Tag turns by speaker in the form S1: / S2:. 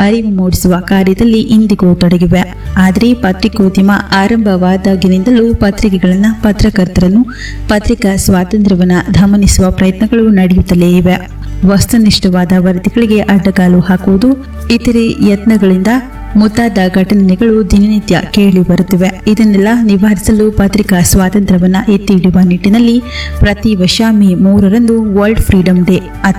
S1: ಅರಿವು ಮೂಡಿಸುವ ಕಾರ್ಯದಲ್ಲಿ ಇಂದಿಗೂ ತೊಡಗಿವೆ. ಆದರೆ ಪತ್ರಿಕೋದ್ಯಮ ಆರಂಭವಾದಾಗಿನಿಂದಲೂ ಪತ್ರಿಕೆಗಳನ್ನು, ಪತ್ರಕರ್ತರನ್ನು, ಪತ್ರಿಕಾ ಸ್ವಾತಂತ್ರ್ಯವನ್ನು ದಮನಿಸುವ ಪ್ರಯತ್ನಗಳು ನಡೆಯುತ್ತಲೇ ಇವೆ. ವಸ್ತುನಿಷ್ಠವಾದ ವರದಿಗಳಿಗೆ ಅಡ್ಡಗಾಲು ಹಾಕುವುದು, ಇತರೆ ಯತ್ನಗಳಿಂದ ಮುಂತಾದ ಘಟನೆಗಳು ದಿನನಿತ್ಯ ಕೇಳಿ ಬರುತ್ತಿವೆ. ಇದನ್ನೆಲ್ಲ ನಿವಾರಿಸಲು ಪತ್ರಿಕಾ ಸ್ವಾತಂತ್ರ್ಯವನ್ನು ಎತ್ತಿ ಹಿಡಿಯುವ ನಿಟ್ಟಿನಲ್ಲಿ ಪ್ರತಿ ವರ್ಷ ಮೇ 3ರಂದು ವರ್ಲ್ಡ್ ಫ್ರೀಡಂ ಡೇ